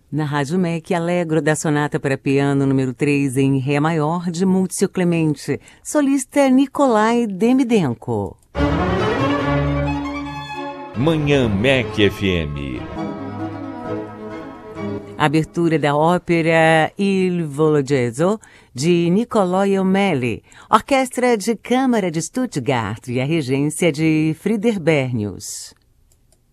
Na Rádio MEC, Allegro da Sonata para Piano número 3 em Ré maior de Múcio Clemente, solista Nikolai Demidenko. Manhã MEC FM. Abertura da ópera Il Vologeso, de Nicolò Melli, Orquestra de Câmara de Stuttgart e a regência de Frieder Bernius.